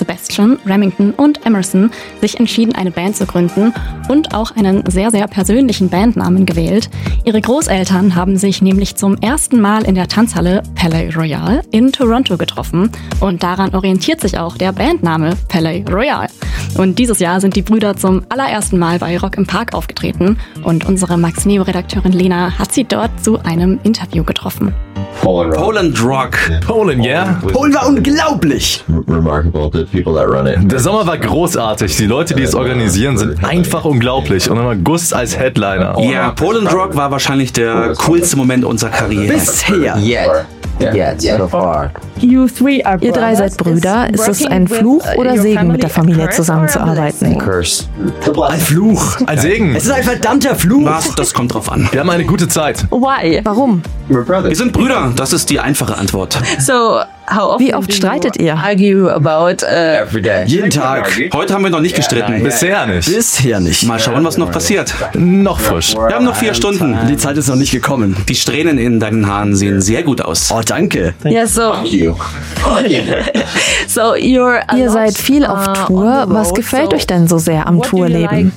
Sebastian, Remington und Emerson sich entschieden, eine Band zu gründen und auch einen sehr, sehr persönlichen Bandnamen gewählt. Ihre Großeltern haben sich nämlich zum ersten Mal in der Tanzhalle Palais Royal in Toronto getroffen und daran orientiert sich auch der Bandname Palais Royal. Und dieses Jahr sind die Brüder zum allerersten Mal bei Rock im Park aufgetreten und unsere Max Neo-Redakteurin Lena hat sie dort zu einem Interview getroffen. Poland Rock. Polen, yeah? Polen war unglaublich. Der Sommer war großartig. Die Leute, die es organisieren, sind einfach unglaublich. Und immer Gust als Headliner. Ja, Poland Rock war wahrscheinlich der coolste Moment unserer Karriere. Bisher. Ihr drei seid Brüder. Ist es ein Fluch oder Segen, mit der Familie zusammenzuarbeiten? Ein Fluch. Ein Segen. Es ist ein verdammter Fluch. Was? Das kommt drauf an. Wir haben eine gute Zeit. Warum? Wir sind Brüder, das ist die einfache Antwort. Wie oft streitet ihr? Jeden Tag. Heute haben wir noch nicht gestritten. Bisher nicht. Bisher nicht. Mal schauen, was noch passiert. Noch frisch. Wir haben noch 4 Stunden. Die Zeit ist noch nicht gekommen. Die Strähnen in deinen Haaren sehen sehr gut aus. Oh, danke. Ihr seid viel auf Tour. Was gefällt euch denn so sehr am Tourleben?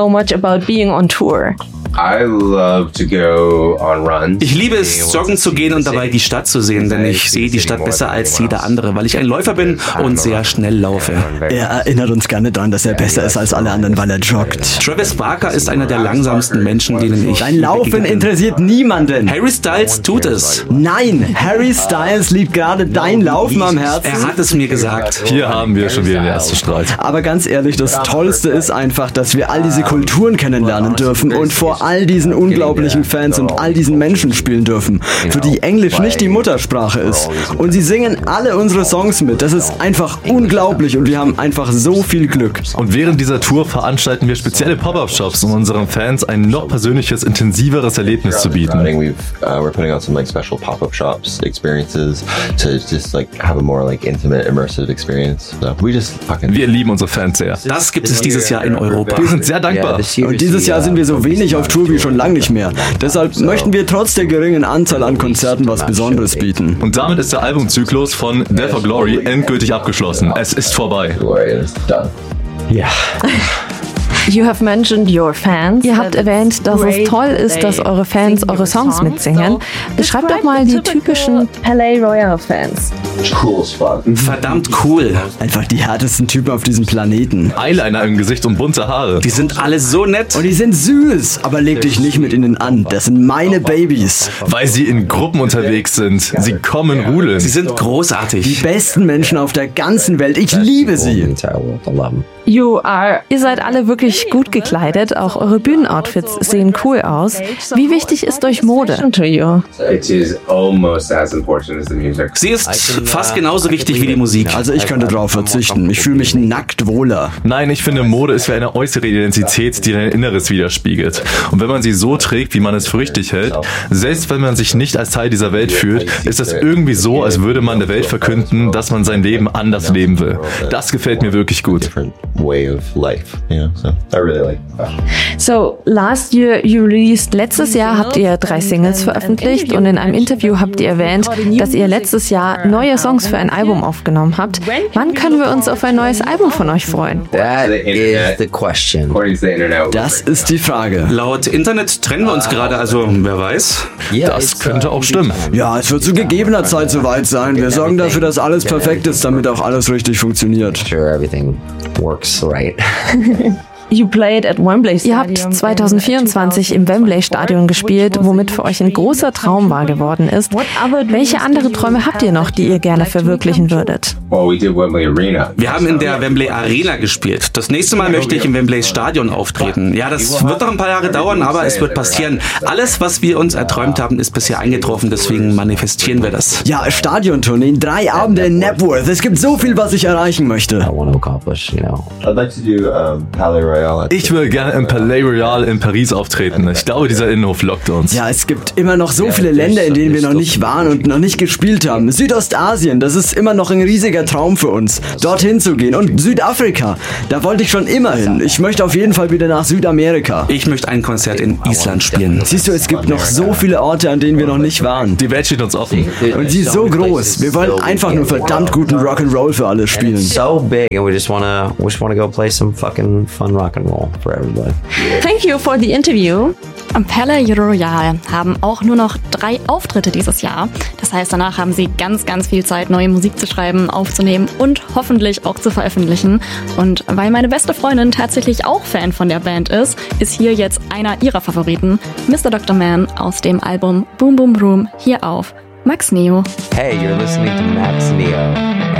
Ich liebe es, joggen zu gehen und dabei die Stadt zu sehen, denn ich sehe die Stadt besser als jeder andere, weil ich ein Läufer bin und sehr schnell laufe. Er erinnert uns gerne daran, dass er besser ist als alle anderen, weil er joggt. Travis Barker ist einer der langsamsten Menschen, denen ich... Dein Laufen interessiert niemanden. Harry Styles tut es. Nein, Harry Styles liebt gerade dein Laufen am Herzen. Er hat es mir gesagt. Hier haben wir schon wieder den ersten Streit. Aber ganz ehrlich, das Tollste ist einfach, dass wir all diese Kulturen kennenlernen dürfen und vor all diesen unglaublichen Fans und all diesen Menschen spielen dürfen, für die Englisch nicht die Muttersprache ist. Und sie singen alle unsere Songs mit. Das ist einfach unglaublich und wir haben einfach so viel Glück. Und während dieser Tour veranstalten wir spezielle Pop-Up-Shops, um unseren Fans ein noch persönliches, intensiveres Erlebnis zu bieten. We're putting on some special pop-up shops experiences to just have a more intimate, immersive experience. So Wir lieben unsere Fans sehr. Das gibt es dieses Jahr in Europa. Wir sind sehr dankbar. Und dieses Jahr sind wir so wenig auf Tour wie schon lange nicht mehr. Deshalb möchten wir trotz der geringen Anzahl an Konzerten was Besonderes bieten. Und damit ist der Albumzyklus von Death or Glory endgültig abgeschlossen. Es ist vorbei. Ja. Ihr habt erwähnt, dass es toll ist, dass eure Fans eure Songs mitsingen. Beschreibt doch mal die typischen Palais Royal Fans. Verdammt cool. Einfach die härtesten Typen auf diesem Planeten. Eyeliner im Gesicht und bunte Haare. Die sind alle so nett. Und die sind süß, aber leg dich nicht mit ihnen an. Das sind meine Babys. Weil sie in Gruppen unterwegs sind. Sie kommen rudeln. Sie sind großartig. Die besten Menschen auf der ganzen Welt. Ich liebe sie. Ihr seid alle wirklich gut gekleidet, auch eure Bühnenoutfits sehen cool aus. Wie wichtig ist euch Mode? Sie ist fast genauso wichtig wie die Musik. Also ich könnte drauf verzichten. Ich fühle mich nackt wohler. Nein, ich finde, Mode ist wie eine äußere Identität, die dein Inneres widerspiegelt. Und wenn man sie so trägt, wie man es für richtig hält, selbst wenn man sich nicht als Teil dieser Welt fühlt, ist das irgendwie so, als würde man der Welt verkünden, dass man sein Leben anders leben will. Das gefällt mir wirklich gut. Letztes Jahr habt ihr 3 Singles veröffentlicht und in einem Interview habt ihr erwähnt, dass ihr letztes Jahr neue Songs für ein Album aufgenommen habt. Wann können wir uns auf ein neues Album von euch freuen? Das ist die Frage. Laut Internet trennen wir uns gerade, also wer weiß. Das könnte auch stimmen. Ja, es wird zu gegebener Zeit soweit sein. Wir sorgen dafür, dass alles perfekt ist, damit auch alles richtig funktioniert. Ihr habt 2024 im Wembley-Stadion gespielt, womit für euch ein großer Traum wahr geworden ist. Welche andere Träume habt ihr noch, die ihr gerne verwirklichen würdet? Wir haben in der Wembley Arena gespielt. Das nächste Mal möchte ich im Wembley Stadion auftreten. Ja, das wird noch ein paar Jahre dauern, aber es wird passieren. Alles, was wir uns erträumt haben, ist bisher eingetroffen, deswegen manifestieren wir das. Ja, Stadiontourneen, 3 Abende in Napworth. Es gibt so viel, was ich erreichen möchte. I'd like to do Palais Royal Royale. Ich will gerne im Palais Royal in Paris auftreten. Ich glaube, dieser Innenhof lockt uns. Ja, es gibt immer noch so viele Länder, in denen wir noch nicht waren und noch nicht gespielt haben. Südostasien, das ist immer noch ein riesiger Traum für uns, dorthin zu gehen. Und Südafrika, da wollte ich schon immer hin. Ich möchte auf jeden Fall wieder nach Südamerika. Ich möchte ein Konzert in Island spielen. Siehst du, es gibt noch so viele Orte, an denen wir noch nicht waren. Die Welt steht uns offen. Und sie ist so groß. Wir wollen einfach nur verdammt guten Rock'n'Roll für alle spielen. So big and we just wanna go play some fucking fun rock and roll for everybody. Thank you for the interview. Am Palais Royal haben auch nur noch 3 Auftritte dieses Jahr. Das heißt, danach haben sie ganz, ganz viel Zeit, neue Musik zu schreiben, aufzunehmen und hoffentlich auch zu veröffentlichen. Und weil meine beste Freundin tatsächlich auch Fan von der Band ist hier jetzt einer ihrer Favoriten, Mr. Dr. Man aus dem Album Boom Boom Room, hier auf Max Neo. Hey, you're listening to Max Neo.